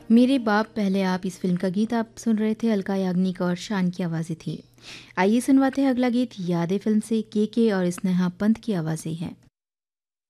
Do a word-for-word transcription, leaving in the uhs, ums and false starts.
मेरे बाप पहले आप इस फिल्म का गीत आप सुन रहे थे, अलका याग्निक और शान की आवाज़ें थी। आइए सुनवाते हैं अगला गीत, यादें फिल्म से के के और स्नेहा पंत की आवाज़ें हैं।